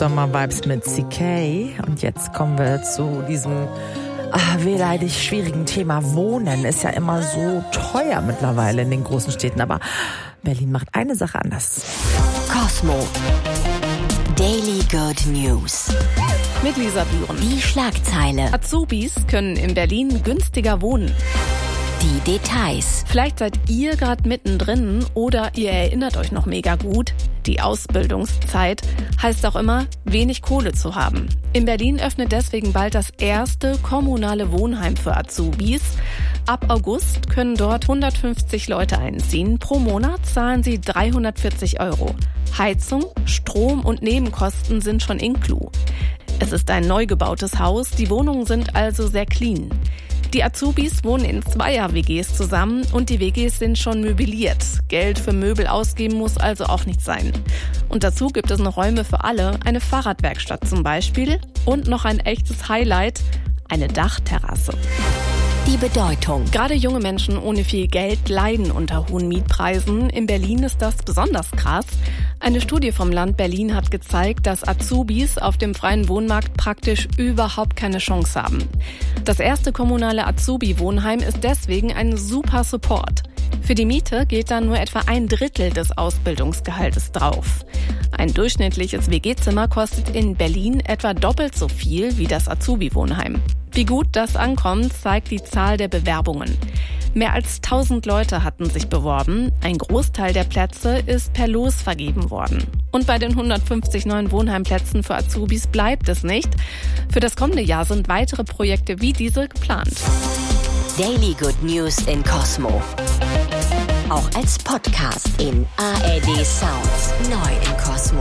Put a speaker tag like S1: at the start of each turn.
S1: Sommer-Vibes mit CK. Und jetzt kommen wir zu diesem wehleidig schwierigen Thema. Wohnen ist ja immer so teuer mittlerweile in den großen Städten. Aber Berlin macht eine Sache anders.
S2: Cosmo. Daily Good News.
S3: Mit Lisa Bühren.
S2: Die Schlagzeile.
S3: Azubis können in Berlin günstiger wohnen.
S2: Die Details.
S3: Vielleicht seid ihr gerade mittendrin oder ihr erinnert euch noch mega gut. Die Ausbildungszeit heißt auch immer, wenig Kohle zu haben. In Berlin öffnet deswegen bald das erste kommunale Wohnheim für Azubis. Ab August können dort 150 Leute einziehen. Pro Monat zahlen sie 340 €. Heizung, Strom und Nebenkosten sind schon inklu. Es ist ein neu gebautes Haus, die Wohnungen sind also sehr clean. Die Azubis wohnen in Zweier-WGs zusammen und die WGs sind schon möbliert. Geld für Möbel ausgeben muss also auch nicht sein. Und dazu gibt es noch Räume für alle, eine Fahrradwerkstatt zum Beispiel und noch ein echtes Highlight, eine Dachterrasse.
S2: Die Bedeutung.
S3: Gerade junge Menschen ohne viel Geld leiden unter hohen Mietpreisen. In Berlin ist das besonders krass. Eine Studie vom Land Berlin hat gezeigt, dass Azubis auf dem freien Wohnmarkt praktisch überhaupt keine Chance haben. Das erste kommunale Azubi-Wohnheim ist deswegen ein super Support. Für die Miete geht dann nur etwa 1/3 des Ausbildungsgehaltes drauf. Ein durchschnittliches WG-Zimmer kostet in Berlin etwa doppelt so viel wie das Azubi-Wohnheim. Wie gut das ankommt, zeigt die Zahl der Bewerbungen. Mehr als 1000 Leute hatten sich beworben. Ein Großteil der Plätze ist per Los vergeben worden. Und bei den 150 neuen Wohnheimplätzen für Azubis bleibt es nicht. Für das kommende Jahr sind weitere Projekte wie diese geplant.
S2: Daily Good News in Cosmo. Auch als Podcast in ARD Sounds. Neu in Cosmo.